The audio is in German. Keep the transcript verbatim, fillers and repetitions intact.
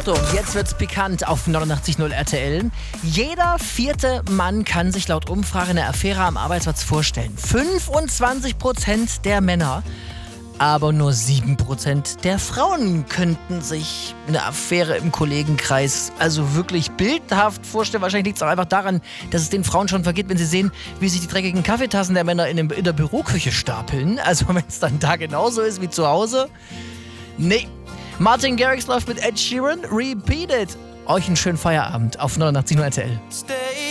Achtung, jetzt wird's pikant auf neunundachtzig Komma null R T L. Jeder vierte Mann kann sich laut Umfrage eine Affäre am Arbeitsplatz vorstellen. fünfundzwanzig Prozent der Männer, aber nur sieben Prozent der Frauen könnten sich eine Affäre im Kollegenkreis also wirklich bildhaft vorstellen. Wahrscheinlich liegt es auch einfach daran, dass es den Frauen schon vergeht, wenn sie sehen, wie sich die dreckigen Kaffeetassen der Männer in, dem, in der Büroküche stapeln. Also wenn es dann da genauso ist wie zu Hause. Nee. Martin Garrix läuft mit Ed Sheeran. Repeat it. Euch einen schönen Feierabend auf neunundachtzig Komma null R T L.